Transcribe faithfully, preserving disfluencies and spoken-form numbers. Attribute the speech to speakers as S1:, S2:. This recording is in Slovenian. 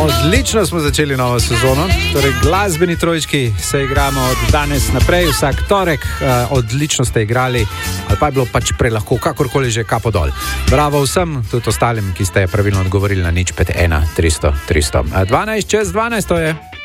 S1: Odlično smo začeli novo sezono. Torej, glasbeni trojčki se igramo od danes naprej, vsak torek. Uh, odlično ste igrali, ali pa je bilo pač prelahko, kakorkoli že, kapo dol. Bravo vsem, tudi ostalim, ki ste pravilno odgovorili na nič pet ena tristo tristo. dvanajst čez dvanajst to je.